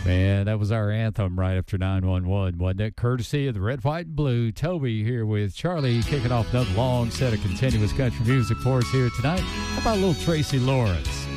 Man, that was our anthem right after 911, wasn't it? Courtesy of the Red, White, and Blue. Toby here with Charlie, kicking off another long set of continuous country music for us here tonight. How about a little Tracy Lawrence?